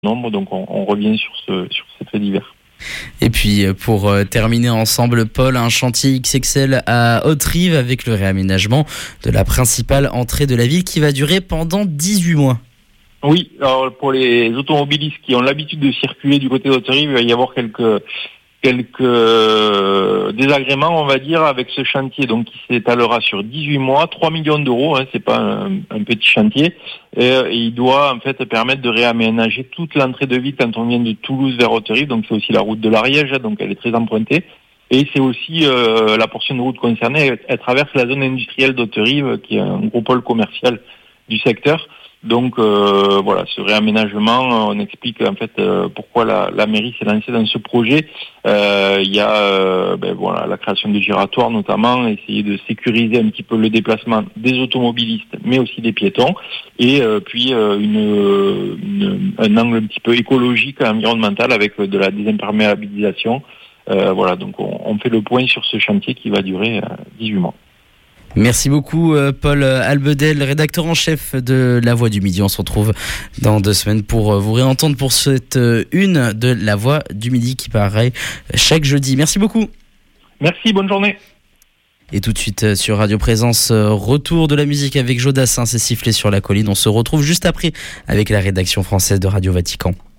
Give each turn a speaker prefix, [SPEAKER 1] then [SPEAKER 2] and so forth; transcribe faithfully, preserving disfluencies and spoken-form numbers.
[SPEAKER 1] nombre, donc on, on revient sur ce sur ces faits divers.
[SPEAKER 2] Et puis pour euh, terminer ensemble, Paul, un chantier X X L à Haute-Rive avec le réaménagement de la principale entrée de la ville qui va durer pendant dix-huit mois.
[SPEAKER 1] Oui, alors pour les automobilistes qui ont l'habitude de circuler du côté d'Haute-Rive, il va y avoir quelques quelques désagréments, on va dire, avec ce chantier, donc qui s'étalera sur dix-huit mois, trois millions d'euros, hein, c'est pas un, un petit chantier, et, et il doit en fait permettre de réaménager toute l'entrée de ville quand on vient de Toulouse vers Haute-Rive, donc c'est aussi la route de l'Ariège, donc elle est très empruntée, et c'est aussi euh, la portion de route concernée, elle, elle traverse la zone industrielle d'Haute-Rive, qui est un gros pôle commercial du secteur. Donc euh, voilà, ce réaménagement, on explique en fait euh, pourquoi la, la mairie s'est lancée dans ce projet. Euh, il y a euh, ben, voilà, la création de giratoires notamment, essayer de sécuriser un petit peu le déplacement des automobilistes, mais aussi des piétons, et euh, puis euh, une, une, un angle un petit peu écologique, environnemental avec de la désimperméabilisation. Euh, voilà, donc on, on fait le point sur ce chantier qui va durer euh, dix-huit mois.
[SPEAKER 2] Merci beaucoup Paul Albedel, rédacteur en chef de La Voix du Midi. On se retrouve dans deux semaines pour vous réentendre pour cette une de La Voix du Midi qui paraît chaque jeudi. Merci beaucoup.
[SPEAKER 1] Merci, bonne journée.
[SPEAKER 2] Et tout de suite sur Radio Présence, retour de la musique avec Jodassin, c'est sifflé sur la colline. On se retrouve juste après avec la rédaction française de Radio Vatican.